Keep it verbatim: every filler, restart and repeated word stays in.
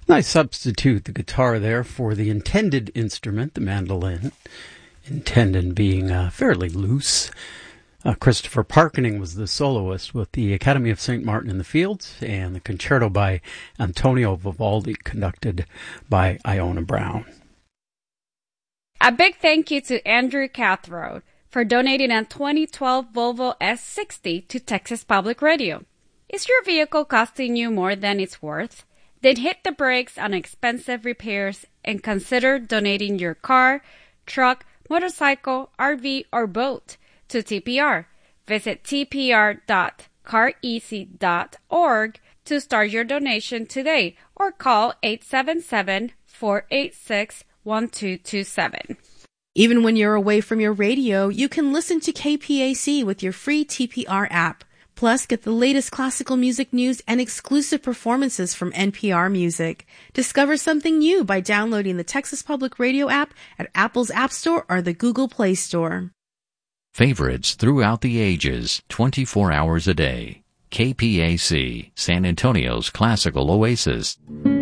Nice substitute, the guitar there, for the intended instrument, the mandolin. Intended being uh, fairly loose. Uh, Christopher Parkening was the soloist with the Academy of Saint Martin in the Fields and the concerto by Antonio Vivaldi, conducted by Iona Brown. A big thank you to Andrew Cathroad for donating a twenty twelve Volvo S sixty to Texas Public Radio. Is your vehicle costing you more than it's worth? Then hit the brakes on expensive repairs and consider donating your car, truck, motorcycle, R V, or boat to T P R. Visit t p r dot car easy dot org to start your donation today or call eight seven seven, four eight six, one two two seven. Even when you're away from your radio, you can listen to K P A C with your free T P R app. Plus, get the latest classical music news and exclusive performances from N P R Music. Discover something new by downloading the Texas Public Radio app at Apple's App Store or the Google Play Store. Favorites throughout the ages, twenty-four hours a day. K P A C, San Antonio's classical oasis.